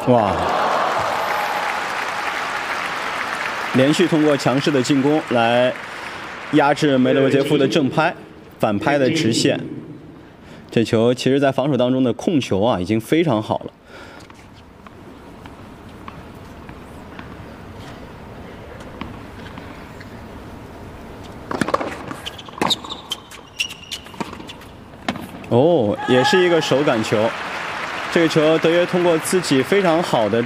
哇！连续通过强势的进攻来压制梅德韦杰夫的正拍，反拍的直线。这球其实在防守当中的控球啊，已经非常好了。哦，也是一个手感球。这个球德约通过自己非常好的